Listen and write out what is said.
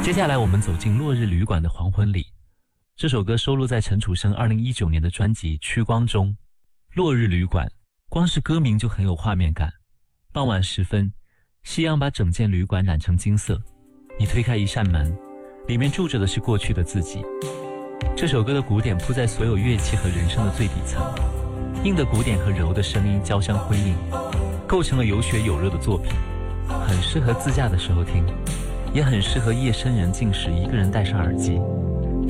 接下来我们走进落日旅馆的黄昏里，这首歌收录在陈楚生2019年的专辑《趋光》中。落日旅馆，光是歌名就很有画面感。傍晚时分，夕阳把整间旅馆染成金色，你推开一扇门，里面住着的是过去的自己。这首歌的鼓点铺在所有乐器和人声的最底层，硬的鼓点和柔的声音交相辉映，构成了有血有肉的作品，很适合自驾的时候听，也很适合夜深人静时一个人戴上耳机，